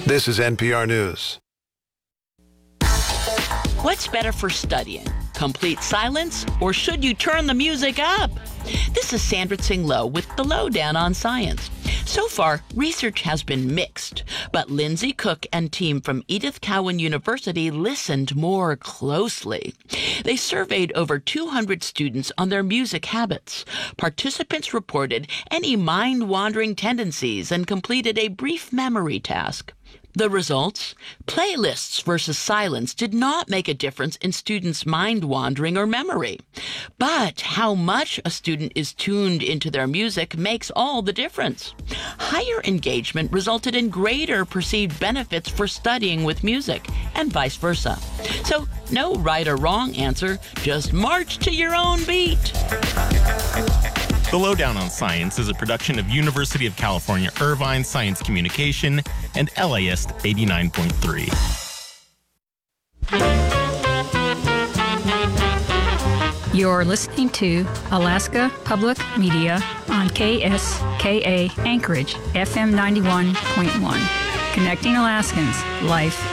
This is NPR News. What's better for studying? Complete silence, or should you turn the music up? This is Sandra Tsing Loh with the Lowdown on Science. So far, research has been mixed, but Lindsay Cook and team from Edith Cowan University listened more closely. They surveyed over 200 students on their music habits. Participants reported any mind-wandering tendencies and completed a brief memory task. The results? Playlists versus silence did not make a difference in students' mind-wandering or memory. But how much a student is tuned into their music makes all the difference. Higher engagement resulted in greater perceived benefits for studying with music, and vice versa. So, no right or wrong answer, just march to your own beat. The Lowdown on Science is a production of University of California, Irvine Science Communication and LAist 89.3. You're listening to Alaska Public Media on KSKA Anchorage, FM 91.1. Connecting Alaskans, life